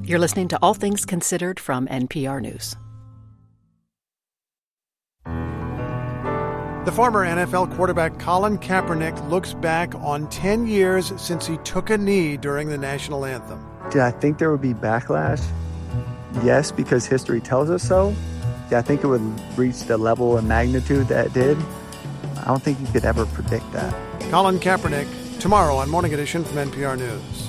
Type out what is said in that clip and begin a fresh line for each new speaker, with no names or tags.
You're listening to All Things Considered from NPR News.
The former NFL quarterback Colin Kaepernick looks back on 10 years since he took a knee during the national anthem.
Did I think there would be backlash? Yes, because history tells us so. Did I think it would reach the level and magnitude that it did? I don't think you could ever predict that.
Colin Kaepernick, tomorrow on Morning Edition from NPR News.